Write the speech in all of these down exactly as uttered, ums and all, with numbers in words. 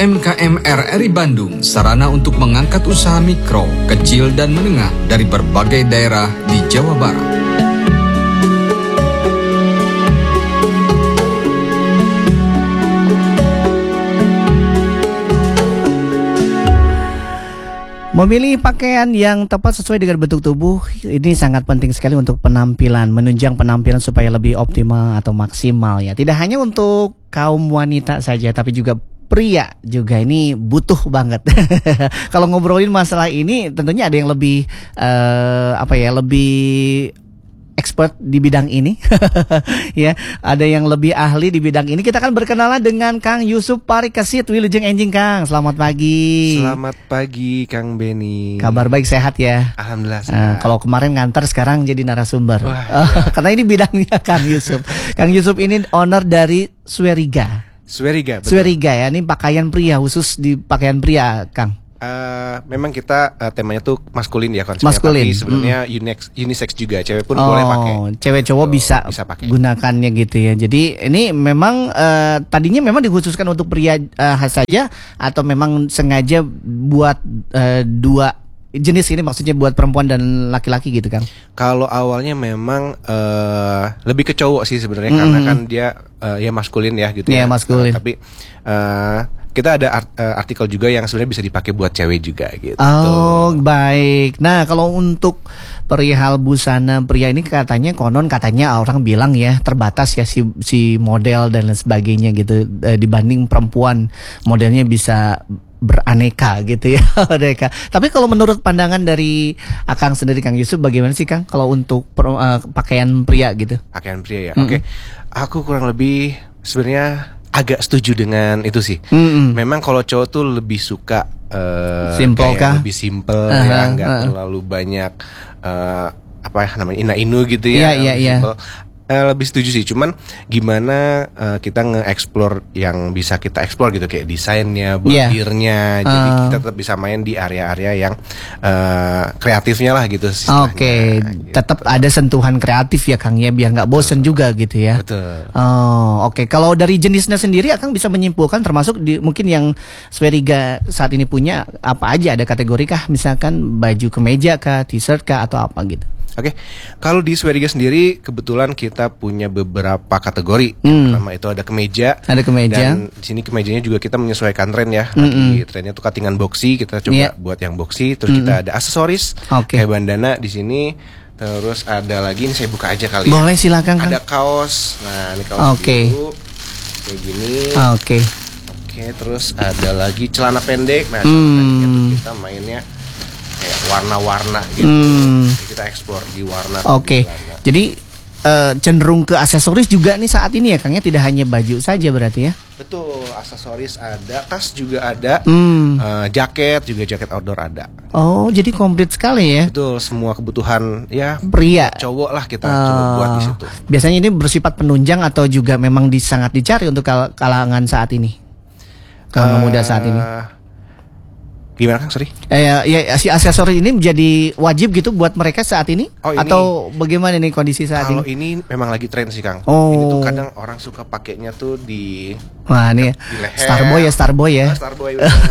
M K M R R I Bandung, sarana untuk mengangkat usaha mikro, kecil, dan menengah dari berbagai daerah di Jawa Barat. Memilih pakaian yang tepat sesuai dengan bentuk tubuh ini sangat penting sekali untuk penampilan, menunjang penampilan supaya lebih optimal atau maksimal ya. Tidak hanya untuk kaum wanita saja, tapi juga pria juga ini butuh banget. Kalau ngobrolin masalah ini, tentunya ada yang lebih uh, apa ya, lebih expert di bidang ini. Ya, ada yang lebih ahli di bidang ini. Kita akan berkenalan dengan Kang Yusuf Parikesit Wilujeng Enjing. Kang, selamat pagi. Selamat pagi Kang Beni. Kabar baik, sehat ya? Alhamdulillah sehat. Uh, kalau kemarin ngantar, sekarang jadi narasumber. Wah, uh, ya. Karena ini bidangnya Kang Yusuf. Kang Yusuf ini owner dari Sweriga. Sweriga, betul. Sweriga ya, ini pakaian pria, khusus di pakaian pria, Kang. Uh, memang kita uh, temanya tuh maskulin ya konsepnya, maskulin. Tapi sebenarnya hmm. unisex, unisex juga, cewek pun oh, boleh pakai. Cewek cowok so, bisa, bisa pakai. Gunakannya gitu ya. Jadi ini memang uh, tadinya memang dikhususkan untuk pria uh, saja, atau memang sengaja buat uh, dua jenis ini, maksudnya buat perempuan dan laki-laki gitu kan? Kalau awalnya memang uh, lebih ke cowok sih sebenarnya, mm. karena kan dia uh, ya maskulin ya gitu yeah, ya. maskulin. Uh, tapi uh, kita ada art, uh, artikel juga yang sebenarnya bisa dipakai buat cewek juga gitu. Oh, baik. Nah, kalau untuk perihal busana pria ini katanya konon katanya orang bilang ya terbatas ya si si model dan lain sebagainya gitu, e, dibanding perempuan modelnya bisa beraneka gitu ya. Aneka. Tapi kalau menurut pandangan dari Akang sendiri, Kang Yusuf, bagaimana sih Kang kalau untuk per, uh, pakaian pria gitu? Pakaian pria ya. Mm-hmm. Oke. Okay. Aku kurang lebih sebenarnya agak setuju dengan itu sih. Mm-hmm. Memang kalau cowok tuh lebih suka uh, simple kah? Lebih simple uh-huh, ya, nggak uh-huh. terlalu banyak uh, apa ya namanya ina-inu gitu ya. Iya, iya, iya. Uh, lebih setuju sih, cuman gimana uh, kita nge-explore yang bisa kita explore gitu, kayak desainnya, bordirnya, yeah. Jadi uh. kita tetap bisa main di area-area yang uh, kreatifnya lah gitu. Oke, okay. Gitu. Tetap ada sentuhan kreatif ya Kang ya, biar nggak bosen juga gitu ya. Betul. Oh, oke. Okay. Kalau dari jenisnya sendiri, Akang bisa menyimpulkan termasuk di, mungkin yang Sweriga saat ini punya apa aja, ada kategori kah? Misalkan baju kemeja kah, t-shirt kah, atau apa gitu? Oke, okay. Kalau di Sweriga sendiri kebetulan kita punya beberapa kategori. Hmm. Pertama itu ada kemeja. Ada kemeja. Dan di sini kemejanya juga kita menyesuaikan tren ya. Lagi mm-hmm. trennya tuh cuttingan boxy, kita coba yeah. buat yang boxy. Terus mm-hmm. kita ada aksesoris, okay. kayak bandana di sini. Terus ada lagi, ini saya buka aja kali. Boleh, ya. silakan. Ada kan? Kaos. Nah, ini kaos okay. biru kayak gini. Oke. Okay. Oke, terus ada lagi celana pendek. Nah, mm. celana pendek itu kita mainnya kayak warna-warna gitu. Hmm. Kita eksplor di warna. Oke. Okay. Jadi uh, cenderung ke aksesoris juga nih saat ini ya Kang ya, tidak hanya baju saja berarti ya. Betul, aksesoris ada, tas juga ada, hmm. uh, jaket juga, jaket outdoor ada. Oh, jadi komplit sekali ya. Betul, semua kebutuhan ya pria, cowok lah kita uh, coba buat di situ. Biasanya ini bersifat penunjang atau juga memang di, sangat dicari untuk kal- kalangan saat ini, kalangan uh, muda saat ini. Gimana Kang, sorry? Eh, ya, ya, si aksesoris ini menjadi wajib gitu buat mereka saat ini? Oh, ini atau bagaimana nih kondisi saat kalau ini? Kalau ini memang lagi tren sih Kang. Oh. Ini tuh kadang orang suka pakainya tuh di wah nih di leher. Starboy ya, Starboy ya. Oh, Starboy.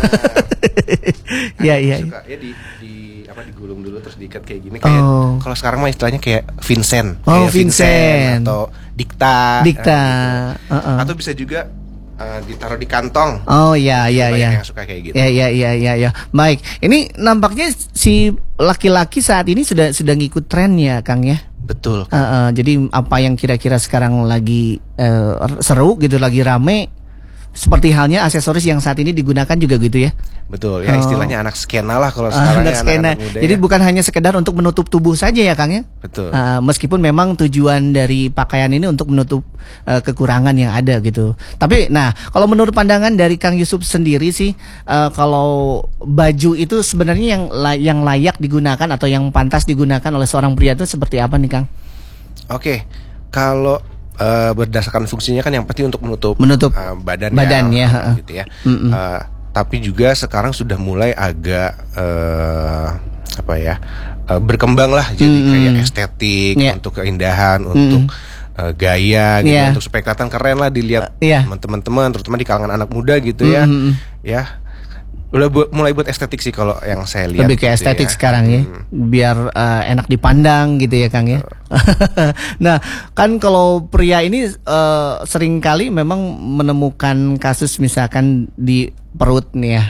Iya iya. Suka ya di di apa digulung dulu terus diikat kayak gini kayak oh. Kalau sekarang mah istilahnya kayak Vincent. Oh, kayak Vincent. Vincent atau Dikta. Dikta. Gitu. Uh-uh. Atau bisa juga Uh, ditaruh di kantong. Oh iya iya iya. Yang suka kayak gitu. Iya iya iya iya ya. Baik. Ini nampaknya si laki-laki saat ini sudah sudah ngikut tren ya, Kang ya. Betul. Uh, uh, jadi apa yang kira-kira sekarang lagi uh, seru gitu, lagi rame, seperti halnya aksesoris yang saat ini digunakan juga gitu ya. Betul, ya istilahnya oh. anak skena lah kalau uh, sekarang anak ya, skena. anak-anak muda. Jadi ya. bukan hanya sekedar untuk menutup tubuh saja ya Kang ya. Betul. Uh, meskipun memang tujuan dari pakaian ini untuk menutup uh, kekurangan yang ada gitu. Tapi nah, kalau menurut pandangan dari Kang Yusuf sendiri sih, uh, kalau baju itu sebenarnya yang lay- yang layak digunakan atau yang pantas digunakan oleh seorang pria itu seperti apa nih Kang? Oke, kalau uh, berdasarkan fungsinya kan yang penting untuk menutup menutup uh, badannya, badannya gitu ya. Uh, tapi juga sekarang sudah mulai agak uh, apa ya uh, berkembang lah, jadi mm-hmm. kayak estetik, yeah. untuk keindahan, mm-hmm. untuk uh, gaya gitu, yeah. untuk supaya kelihatan keren lah dilihat uh, yeah. teman-teman, terutama di kalangan anak muda gitu mm-hmm. ya. ya udah bu mulai buat estetik sih kalau yang saya lihat. Lebih ke gitu estetik ya. sekarang ya, Hmm. biar uh, enak dipandang gitu ya Kang ya. Nah kan kalau pria ini uh, sering kali memang menemukan kasus misalkan di perut nih ya,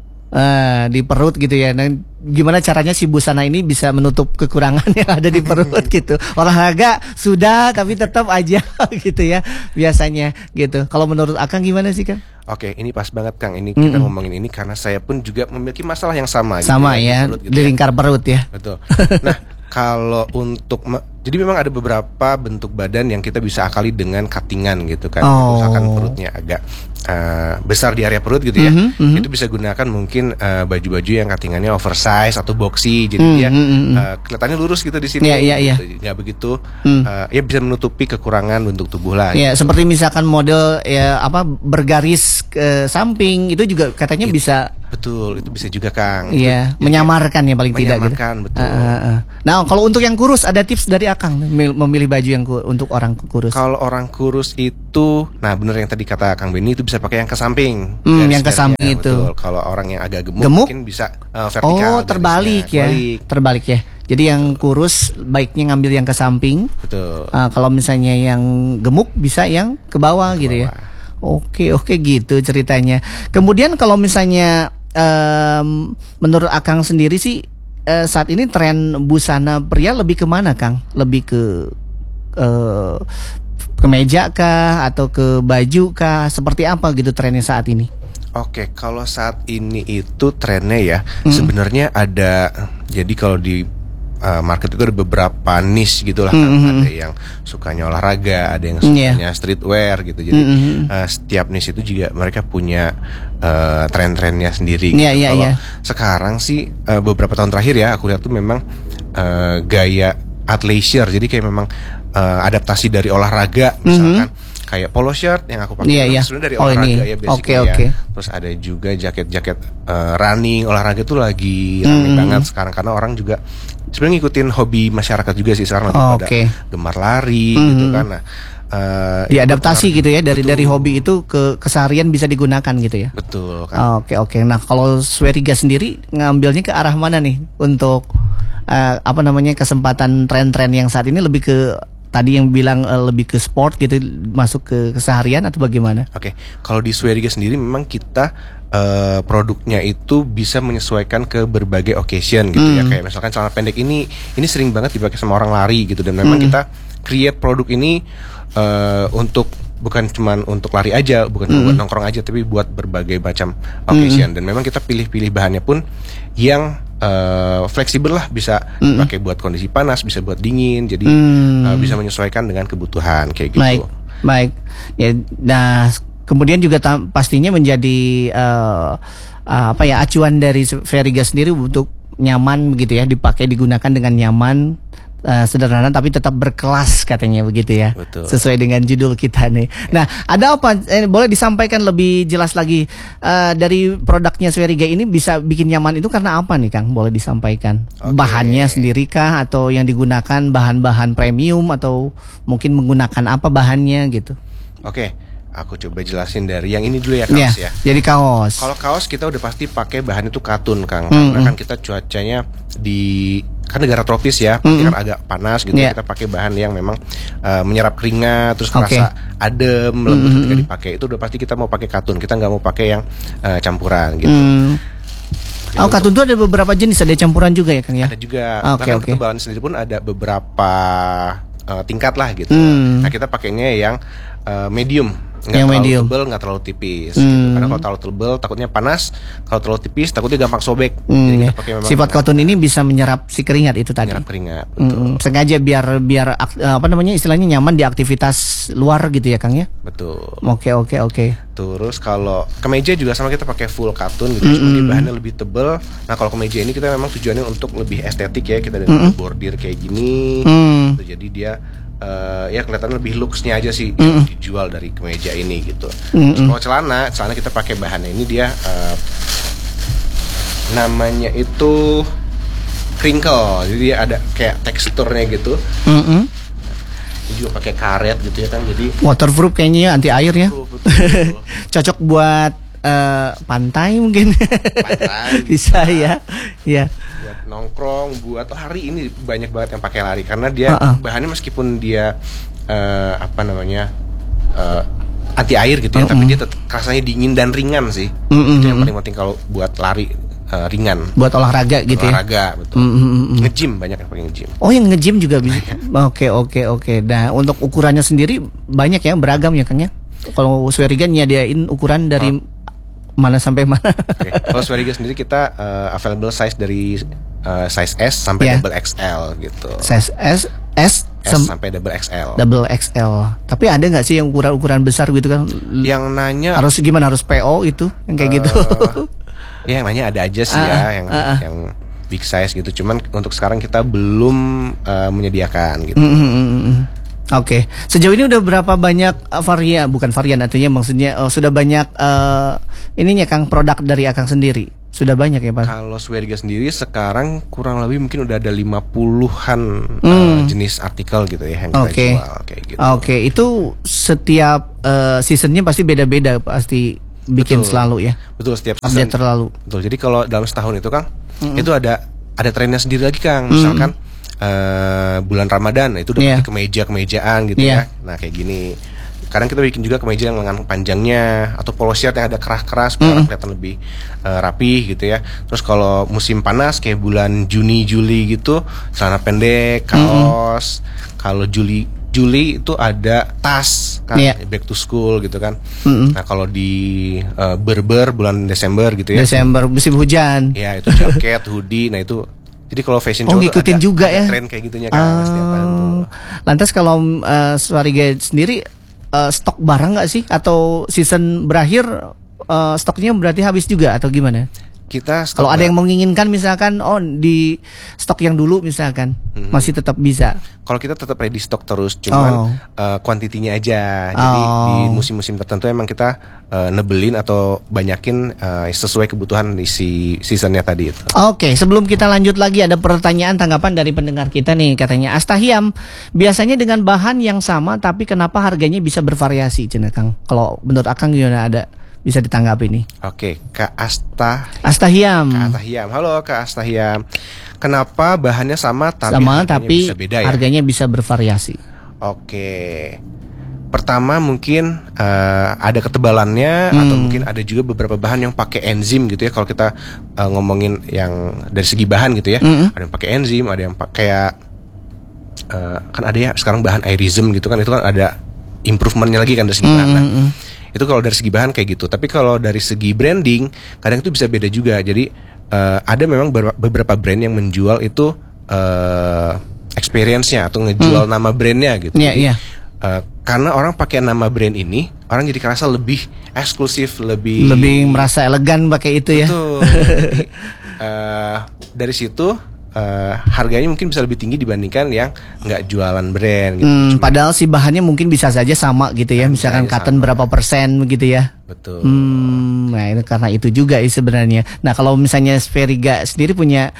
uh, di perut gitu ya. Nah, gimana caranya si busana ini bisa menutup kekurangan yang ada di perut gitu. Olahraga sudah tapi tetap aja gitu ya biasanya gitu. Kalau menurut Akang gimana sih Kang? Oke, ini pas banget Kang. Ini kita Mm-mm. ngomongin ini karena saya pun juga memiliki masalah yang sama. Sama gitu ya, di perut gitu di ya. lingkar perut ya. Betul. Nah, kalau untuk me- jadi memang ada beberapa bentuk badan yang kita bisa akali dengan cuttingan gitu kan. Oh. Misalkan perutnya agak uh, besar di area perut gitu ya. Mhm, mhm. Itu bisa gunakan mungkin uh, baju-baju yang cuttingannya oversize atau boxy. Jadi Hmm, dia hmm, hmm. uh, kelihatannya lurus gitu di sini. Iya, iya, iya. gitu. Nggak begitu Hmm. uh, ya bisa menutupi kekurangan bentuk tubuh lah. Ya, seperti misalkan model ya apa bergaris ke samping itu juga katanya It- bisa Betul, itu bisa juga Kang. iya, Itu- menyamarkan ya paling tidak gitu. Menyamarkan, betul. Ah, ah, ah. Nah, kalau untuk yang kurus ada tips dari Akang mem- memilih baju yang ku- untuk orang kurus. Kalau orang kurus itu, nah bener yang tadi kata Kang Benny itu bisa pakai yang ke samping. Hmm, garis yang ke garisnya, samping itu. betul. Kalau orang yang agak gemuk, Gemuk? mungkin bisa uh, vertikal. Oh, garisnya. terbalik ya. Balik. Terbalik ya. Jadi yang kurus baiknya ngambil yang ke samping. Betul. Ah, kalau misalnya yang gemuk bisa yang ke bawah gitu ya. Oke, oke gitu ceritanya. Kemudian kalau misalnya em, menurut Akang sendiri sih eh, saat ini tren busana pria lebih kemana Kang? Lebih ke eh, kemeja kah atau ke baju kah? Seperti apa gitu trennya saat ini? Oke, kalau saat ini itu trennya ya, Hmm. sebenarnya ada. Jadi kalau di uh, market itu ada beberapa niche gitulah. Hmm, Kan. hmm, Ada yang sukanya olahraga, ada yang Hmm, iya. sukanya streetwear gitu. Jadi Hmm, hmm. uh, setiap niche itu juga mereka punya uh, tren-trennya sendiri. Iya, gitu. iya, Kalau iya. sekarang sih uh, beberapa tahun terakhir ya, aku lihat tuh memang uh, gaya athleisure. Jadi kayak memang uh, adaptasi dari olahraga, misalkan. Kayak polo shirt yang aku pakai Iya, itu iya. sebenarnya dari Oh, olahraga ini. ya basically Oke, ya. oke. Terus ada juga jaket-jaket uh, running, olahraga tuh lagi rame Hmm. banget sekarang karena orang juga sebenarnya ngikutin hobi masyarakat juga sih sekarang lagi Oh, pada oke. gemar lari Hmm. gitu kan. Nah, uh, Diadaptasi itu gitu ya dari Betul. dari hobi itu ke keseharian bisa digunakan gitu ya. betul kan. Oke oke. Nah kalau Sweriga sendiri ngambilnya ke arah mana nih untuk eh, apa namanya kesempatan tren-tren yang saat ini lebih ke tadi yang bilang eh, lebih ke sport gitu masuk ke keseharian atau bagaimana? Oke, kalau di Sweriga sendiri memang kita uh, produknya itu bisa menyesuaikan ke berbagai occasion gitu ya. Hmm. Kayak misalkan celana pendek ini ini sering banget dipakai sama orang lari gitu dan memang Hmm. kita create produk ini uh, untuk bukan cuman untuk lari aja, bukan cuma Hmm. buat nongkrong aja tapi buat berbagai macam occasion dan memang kita pilih-pilih bahannya pun yang uh, fleksibel lah, bisa Hmm. dipakai buat kondisi panas, bisa buat dingin. Jadi Hmm. uh, bisa menyesuaikan dengan kebutuhan kayak gitu. Baik baik. Ya, nah kemudian juga tam- pastinya menjadi eh, apa ya acuan dari Sweriga sendiri untuk nyaman begitu ya, dipakai digunakan dengan nyaman. eh, sederhana tapi tetap berkelas katanya begitu ya. Betul. Sesuai dengan judul kita nih. Nah, ada apa? Eh, boleh disampaikan lebih jelas lagi eh, dari produknya Sweriga ini bisa bikin nyaman itu karena apa nih, Kang? Boleh disampaikan. Oke. Bahannya sendiri kah atau yang digunakan bahan-bahan premium atau mungkin menggunakan apa bahannya gitu? Oke, aku coba jelasin dari yang ini dulu ya, Iya, kaos ya. jadi kaos. Kalau kaos kita udah pasti pakai bahan itu katun, Kang. Mm-mm. Karena kan kita cuacanya di kan negara tropis ya, pasti Mm-mm. kan agak panas gitu. Iya. Kita pakai bahan yang memang uh, menyerap keringat, terus Oke. kerasa adem, lembut Mm-mm. ketika dipakai. Itu udah pasti kita mau pakai katun. Kita nggak mau pakai yang uh, campuran gitu. Hmm. Jadi Oh, untuk- katun itu ada beberapa jenis, ada campuran juga ya, Kang ya? Ada juga. Oke, Bahkan oke. ketebalan sendiri pun ada beberapa uh, tingkat lah gitu. Hmm. Nah, kita pakainya yang uh, medium. Nggak Yang terlalu medium. tebel, nggak terlalu tipis Hmm. gitu. Karena kalau terlalu tebel takutnya panas, kalau terlalu tipis takutnya gampang sobek. Hmm, Jadi ya. kita pakai memang Sifat katun ini bisa menyerap si keringat itu tadi. menyerap keringat. Betul. Mm-mm. Sengaja biar biar ak- apa namanya istilahnya nyaman di aktivitas luar gitu ya, Kang ya? Betul. Oke oke oke. Terus kalau kemeja juga sama, kita pakai full katun gitu, cuma dia bahannya lebih tebel. Nah, kalau kemeja ini kita memang tujuannya untuk lebih estetik ya, kita dengan bordir kayak gini. Hmm. Gitu. Jadi dia eh, ya kelihatan lebih looksnya aja sih yang dijual dari kemeja ini gitu. Terus kalau celana, celana kita pakai bahannya ini dia eh, namanya itu crinkle, jadi dia ada kayak teksturnya gitu. Mm-mm. Ini juga pakai karet gitu ya kan, jadi Waterproof kayaknya ya, anti air ya. betul, betul. Cocok buat uh, pantai mungkin. Pantai bisa ya. Ya. Buat nongkrong, buat lari, ini banyak banget yang pakai lari karena dia uh-uh. bahannya meskipun dia uh, apa namanya uh, anti air gitu ya, uh-uh. tapi dia tetap rasanya dingin dan ringan sih. Uh-uh. Itu yang paling penting kalau buat lari. Uh, ringan buat olahraga gitu olahraga, ya. Betul. Mm-hmm. Nge-gym banyak yang pakai nge-gym. Oh, yang nge-gym juga bisa. Oke, oke, oke. Nah, untuk ukurannya sendiri banyak ya, beragam ya Kang ya. Kalau Sweriga nyediain ukuran dari oh. mana sampai mana? Okay. Kalau Sweriga sendiri kita uh, available size dari uh, size S sampai yeah. double X L gitu. Size S S, S sampai double X L. Double X L. Tapi ada nggak sih yang ukuran-ukuran besar gitu kan? Yang nanya harus gimana? Harus P O itu yang kayak uh, gitu. Ya, yang nanya ada aja sih uh, ya yang uh, uh. yang big size gitu. Cuman untuk sekarang kita belum uh, menyediakan gitu. Mm-hmm. Oke, okay. Sejauh ini udah berapa banyak uh, varian, bukan varian artinya maksudnya uh, sudah banyak uh, ininya Kang produk dari Akang sendiri. Sudah banyak ya Pak? Kalau Sweriga sendiri sekarang kurang lebih mungkin udah ada lima puluhan mm. uh, jenis artikel gitu ya yang kita okay. jual kayak gitu. Oke, okay. Itu setiap uh, seasonnya pasti beda-beda pasti. Bikin betul, selalu ya. Betul, setiap season. Update terlalu. Betul. Jadi kalau dalam setahun itu Kang, mm-hmm. itu ada ada trennya sendiri lagi Kang. Misalkan mm-hmm. uh, bulan Ramadan itu udah yeah. pakai kemeja-kemejaan gitu yeah. ya. Nah, kayak gini. Kadang kita bikin juga kemeja yang lengan panjangnya atau polo shirt yang ada kerah-kerah supaya mm-hmm. kelihatan lebih uh, rapi gitu ya. Terus kalau musim panas kayak bulan Juni Juli gitu, celana pendek, kaos. Mm-hmm. Kalau Juli Juli itu ada tas kan, yeah. back to school gitu kan. Mm-hmm. Nah kalau di uh, Berber bulan Desember gitu ya. Desember musim hujan. Ya itu jaket, hoodie. Nah itu. Jadi kalau fashion oh, show ngikutin ada, juga ada ya. tren kayak gitunya kan. Uh, lantas kalau uh, Sweriga sendiri uh, stok barang nggak sih? Atau season berakhir uh, stoknya berarti habis juga atau gimana? Kita kalau ada yang menginginkan misalkan oh di stok yang dulu misalkan mm-hmm. masih tetap bisa. Kalau kita tetap ready stock terus, cuman kuantitinya oh. uh, aja. Jadi oh. di musim-musim tertentu emang kita uh, nebelin atau banyakin uh, sesuai kebutuhan di si seasonnya tadi itu. Oke, okay, sebelum kita lanjut lagi ada pertanyaan tanggapan dari pendengar kita nih, katanya Astahiam biasanya dengan bahan yang sama tapi kenapa harganya bisa bervariasi, Cina Kang? Kalau menurut Akang gimana, ada bisa ditanggapi nih? Oke, Kak Asta Astahiam. Kak Astahiam. Halo Kak Astahiam. Kenapa bahannya sama tapi sama harganya tapi bisa beda ya? Harganya bisa bervariasi. Oke. Pertama mungkin uh, ada ketebalannya hmm. atau mungkin ada juga beberapa bahan yang pakai enzim gitu ya. Kalau kita uh, ngomongin yang dari segi bahan gitu ya, hmm. ada yang pakai enzim, ada yang pakai kayak uh, kan ada ya sekarang bahan airism gitu kan, itu kan ada improvementnya lagi kan dari segi bahan. Hmm. Nah, itu kalau dari segi bahan kayak gitu. Tapi kalau dari segi branding kadang itu bisa beda juga. Jadi uh, ada memang beberapa brand yang menjual itu uh, experience-nya atau ngejual hmm. nama brandnya gitu. Yeah, jadi, yeah. Uh, karena orang pakai nama brand ini, orang jadi kerasa lebih eksklusif, lebih lebih merasa elegan pakai itu ya. Betul. Jadi, uh, dari situ Uh, harganya mungkin bisa lebih tinggi dibandingkan yang nggak jualan brand gitu. Hmm, padahal si bahannya mungkin bisa saja sama gitu ya, misalkan cotton sama. Berapa persen begitu ya. Betul. Hmm, nah itu karena itu juga ya sebenarnya. Nah kalau misalnya Sweriga sendiri punya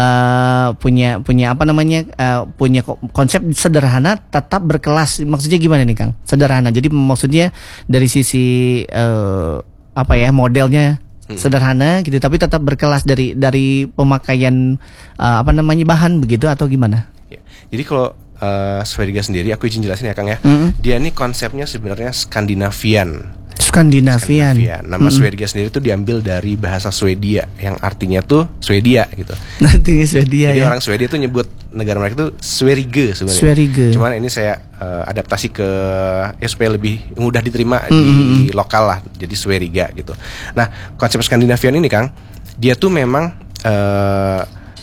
uh, punya punya apa namanya uh, punya konsep sederhana tetap berkelas. Maksudnya gimana nih Kang? Sederhana. Jadi maksudnya dari sisi uh, apa ya modelnya Hmm. sederhana gitu tapi tetap berkelas dari dari pemakaian uh, apa namanya bahan begitu atau gimana? Ya. Jadi kalau uh, Sweriga sendiri aku izin jelasin ya Kang ya. Hmm. Dia ini konsepnya sebenarnya Skandinavian. Skandinavian. Skandinavian. Nama hmm. Sweriga sendiri itu diambil dari bahasa Swedia yang artinya tuh Swedia gitu. Artinya Swedia. Jadi ya. orang Swedia tuh nyebut negara mereka itu Sverige sebenarnya. Sverige. Cuman ini saya uh, adaptasi ke ya supaya lebih mudah diterima mm-hmm. di lokal lah. Jadi Sweriga gitu. Nah, konsep Skandinavian ini Kang, dia tuh memang uh,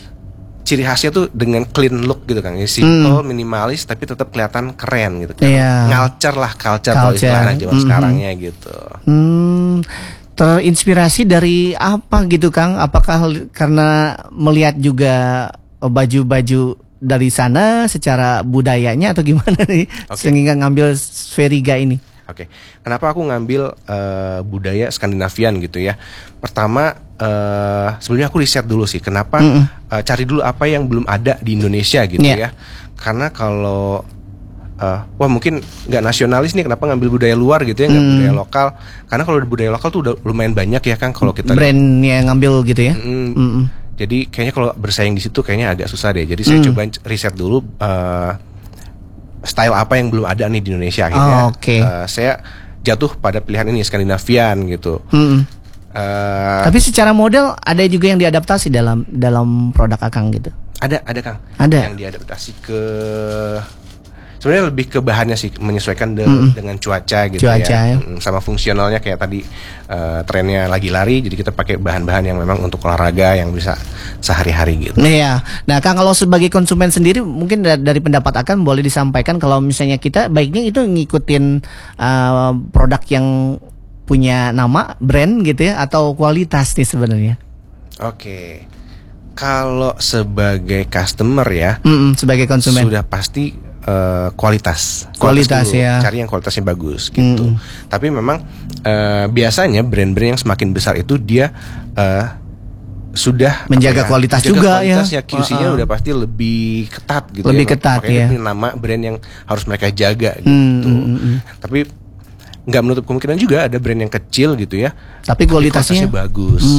ciri khasnya tuh dengan clean look gitu Kang. Simple, mm. minimalis tapi tetap kelihatan keren gitu. Yeah. Ngalcer lah, culture kalau istilah anak zaman mm-hmm. sekarangnya gitu. Hmm. Terinspirasi dari apa gitu Kang? Apakah karena melihat juga baju-baju dari sana secara budayanya atau gimana nih okay. sehingga ngambil Sweriga ini? Oke, okay. Kenapa aku ngambil uh, budaya Skandinavian gitu ya? Pertama, uh, sebelumnya aku riset dulu sih, kenapa mm-hmm. uh, cari dulu apa yang belum ada di Indonesia gitu yeah. ya? Karena kalau uh, wah mungkin nggak nasionalis nih, kenapa ngambil budaya luar gitu ya, nggak Hmm. budaya lokal. Karena kalau budaya lokal tuh udah lumayan banyak ya Kang, kalau kita brand yang ngambil gitu ya. Mm, Mm-mm. Jadi kayaknya kalau bersaing di situ kayaknya agak susah deh. Jadi saya Mm. coba riset dulu uh, style apa yang belum ada nih di Indonesia akhirnya. Oh, oke. uh, saya jatuh pada pilihan ini Skandinavian gitu. Mm-mm. Uh, Tapi secara model ada juga yang diadaptasi dalam dalam produk Akang gitu. ada ada Kang. Ada. Yang diadaptasi ke sebenarnya lebih ke bahannya sih, menyesuaikan de- Mm-mm. dengan cuaca gitu Cuaca, ya. ya. Mm, sama fungsionalnya kayak tadi uh, trennya lagi lari, jadi kita pakai bahan-bahan yang memang untuk olahraga yang bisa sehari-hari gitu. Iya. Nah, Kang, kalau sebagai konsumen sendiri mungkin da- dari pendapat Akang boleh disampaikan kalau misalnya kita baiknya itu ngikutin uh, produk yang punya nama brand gitu ya atau kualitas nih sebenarnya. Oke. Kalau sebagai customer ya, Mm-mm, sebagai konsumen. sudah pasti uh, kualitas. Kualitas, dulu. ya. Cari yang kualitasnya bagus gitu. Mm-mm. Tapi memang uh, biasanya brand-brand yang semakin besar itu dia uh, sudah Menjaga apa kualitas menjaga juga, kualitasnya, ya. Q C-nya Uh-uh. udah pasti lebih ketat gitu. Lebih ya. ketat, Makanya ya. ini nama brand yang harus mereka jaga gitu. Mm, mm, mm, mm. Tapi nggak menutup kemungkinan juga ada brand yang kecil gitu ya. Tapi kualitasnya bagus.